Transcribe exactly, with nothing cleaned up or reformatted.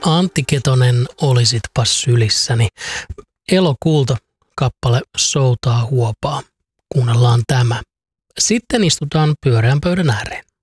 Antti Ketonen, olisitpas sylissäni. Elokuulta kappale soutaa huopaa. Kuunnellaan tämä. Sitten istutaan pyöreän pöydän ääreen.